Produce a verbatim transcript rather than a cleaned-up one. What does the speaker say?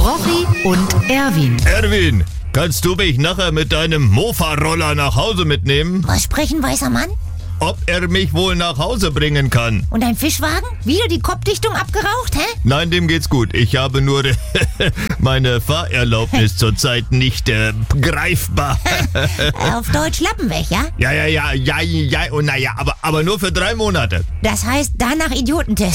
Rochi und Erwin. Erwin, kannst du mich nachher mit deinem Mofa-Roller nach Hause mitnehmen? Was sprechen, weißer Mann? Ob er mich wohl nach Hause bringen kann? Und ein Fischwagen? Wieder die Kopfdichtung abgeraucht, hä? Nein, dem geht's gut. Ich habe nur meine Fahrerlaubnis zurzeit nicht äh, greifbar. Auf Deutsch Lappen weg, ja? Ja, ja, ja, ja, ja, und naja, aber, aber nur für drei Monate. Das heißt, danach Idiotentest.